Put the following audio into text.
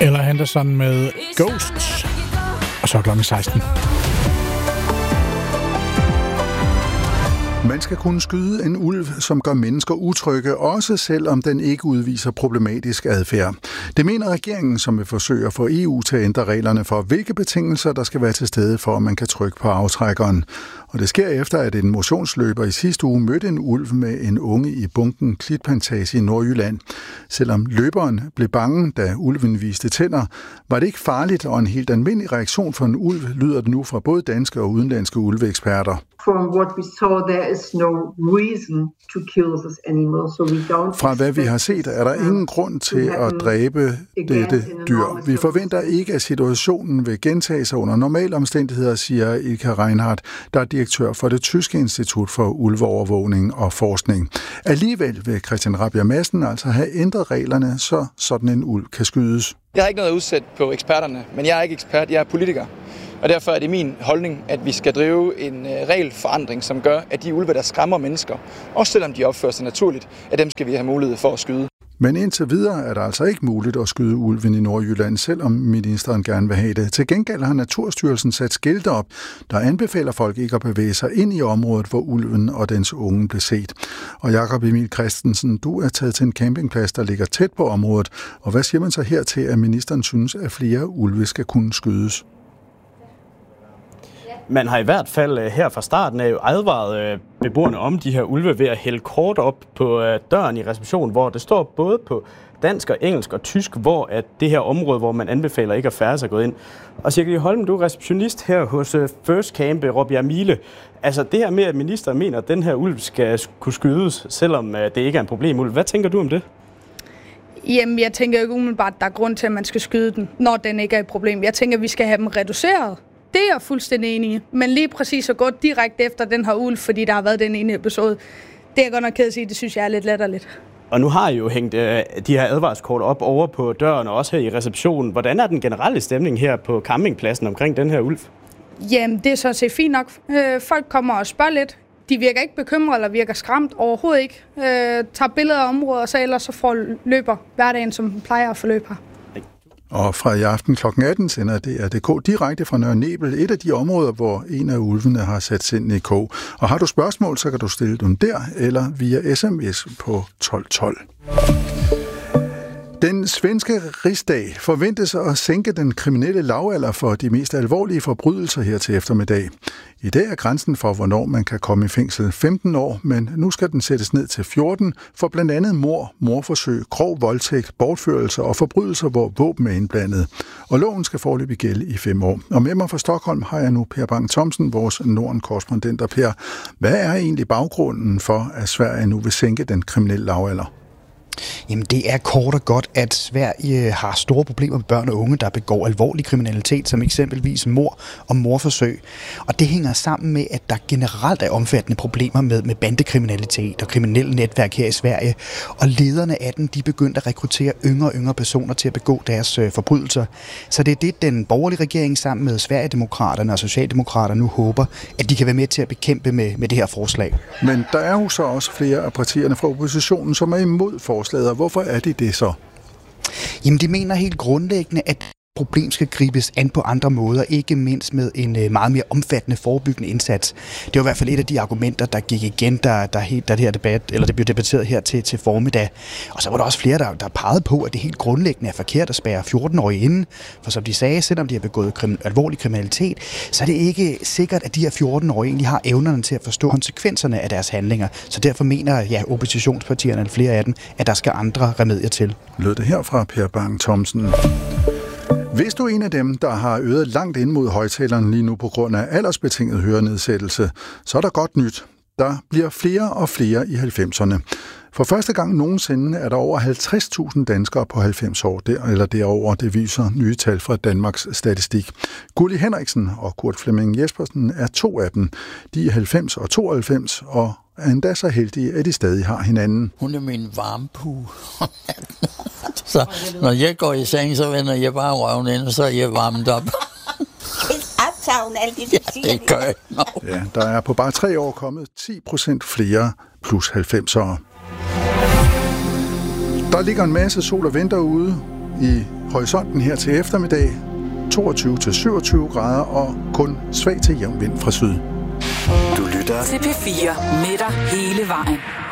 Ella Henderson med Ghosts. Og så klokken 16. Man skal kunne skyde en ulv, som gør mennesker utrygge, også selvom den ikke udviser problematisk adfærd. Det mener regeringen, som vil forsøge at få EU til at ændre reglerne for, hvilke betingelser der skal være til stede for, at man kan trykke på aftrækkeren. Og det sker efter, at en motionsløber i sidste uge mødte en ulv med en unge i Bunken Klitplantage i Nordjylland. Selvom løberen blev bange, da ulven viste tænder, var det ikke farligt, og en helt almindelig reaktion for en ulv lyder det nu fra både danske og udenlandske ulveeksperter. Fra hvad vi har set, er der ingen grund til at dræbe dette dyr. Vi forventer ikke, at situationen vil gentage sig under normale omstændigheder, siger Ilka Reinhardt, der er direktør for det tyske institut for ulveovervågning og forskning. Alligevel vil Christian Rabjerg Madsen altså have ændret reglerne, så sådan en ulv kan skydes. Jeg har ikke noget at udsætte på eksperterne, men jeg er ikke ekspert, jeg er politiker. Og derfor er det min holdning, at vi skal drive en regelforandring, som gør, at de ulve, der skræmmer mennesker, også selvom de opfører sig naturligt, at dem skal vi have mulighed for at skyde. Men indtil videre er det altså ikke muligt at skyde ulven i Nordjylland, selvom ministeren gerne vil have det. Til gengæld har Naturstyrelsen sat skilte op, der anbefaler folk ikke at bevæge sig ind i området, hvor ulven og dens unge blev set. Og Jakob Emil Christensen, du er taget til en campingplads, der ligger tæt på området. Og hvad siger man så her til, at ministeren synes, at flere ulve skal kunne skydes? Man har i hvert fald her fra starten af advaret beboerne om de her ulve ved at hælde kort op på døren i receptionen, hvor det står både på dansk og engelsk og tysk, hvor at det her område, hvor man anbefaler ikke at færdes, er gået ind. Og Sigrid Holm, du er receptionist her hos First Camp Råbjerg Mile. Altså det her med, at ministeren mener, at den her ulv skal kunne skydes, selvom det ikke er en problemulv. Hvad tænker du om det? Jamen, jeg tænker ikke umiddelbart, at der er grund til, at man skal skyde den, når den ikke er et problem. Jeg tænker, at vi skal have dem reduceret. Det er jeg fuldstændig enig i. Men lige præcis at gå direkte efter den her ulv, fordi der har været den ene episode, det er jeg godt nok ked at sige, det synes jeg er lidt latterligt. Og nu har I jo hængt de her advarskort op over på døren og også her i receptionen. Hvordan er den generelle stemning her på campingpladsen omkring den her ulv? Jamen, det er så set fint nok. Folk kommer og spørger lidt. De virker ikke bekymret eller virker skræmt overhovedet ikke. Tager billeder af området, og så ellers så får løber hverdagen, som plejer at forløbe her. Og fra i aften kl. 18 sender DR.dk direkte fra Nørre Nebel, et af de områder, hvor en af ulvene har sat sind i kog. Og har du spørgsmål, så kan du stille dem der, eller via sms på 1212. Den svenske rigsdag forventes at sænke den kriminelle lavalder for de mest alvorlige forbrydelser her til eftermiddag. I dag er grænsen for, hvornår man kan komme i fængsel 15 år, men nu skal den sættes ned til 14 for blandt andet mord, mordforsøg, grov voldtægt, bortførelse og forbrydelser, hvor våben er indblandet. Og loven skal foreløbig gælde i 5 år. Og med mig fra Stockholm har jeg nu Per Bang-Thomsen, vores Norden-korrespondent. Og Per, hvad er egentlig baggrunden for, at Sverige nu vil sænke den kriminelle lavalder? Jamen det er kort og godt, at Sverige har store problemer med børn og unge, der begår alvorlig kriminalitet, som eksempelvis mord og mordforsøg. Og det hænger sammen med, at der generelt er omfattende problemer med bandekriminalitet og kriminelle netværk her i Sverige. Og lederne af den, de begyndte at rekruttere yngre og yngre personer til at begå deres forbrydelser. Så det er det, den borgerlige regering sammen med Sverigedemokraterne og Socialdemokraterne nu håber, at de kan være med til at bekæmpe med det her forslag. Men der er jo så også flere af partierne fra oppositionen, som er imod forslaget. Hvorfor er det så? Jamen, de mener helt grundlæggende, at problem skal gribes an på andre måder, ikke mindst med en meget mere omfattende forebyggende indsats. Det var i hvert fald et af de argumenter, der gik igen, da det her debat, eller det blev debatteret her til formiddag. Og så var der også flere, der pegede på, at det helt grundlæggende er forkert at spærre 14-årige inde. For som de sagde, selvom de har begået alvorlig kriminalitet, så er det ikke sikkert, at de her 14-årige egentlig har evnerne til at forstå konsekvenserne af deres handlinger. Så derfor mener oppositionspartierne, eller flere af dem, at der skal andre remedier til. Lød det her fra Per Bang-Thomsen. Hvis du er en af dem, der har øret langt ind mod højtaleren lige nu på grund af aldersbetinget hørenedsættelse, så er der godt nyt. Der bliver flere og flere i 90'erne. For første gang nogensinde er der over 50.000 danskere på 90 år eller derover, det viser nye tal fra Danmarks Statistik. Gulli Henriksen og Kurt Flemming Jespersen er 2 af dem. De er 90 og 92 og er endda så heldige, at de stadig har hinanden. Hun er min varmepue. Så når jeg går i seng, så vender jeg bare røven ind, og så er jeg varmet op. Ja, det gør jeg nok. Ja, der er på bare 3 år kommet 10% flere plus 90'ere. Der ligger en masse sol og venter ude i Horisonten her til eftermiddag 22-27 grader og kun svag til jævn vind fra syd. Du lytter til P4 med dig hele vejen.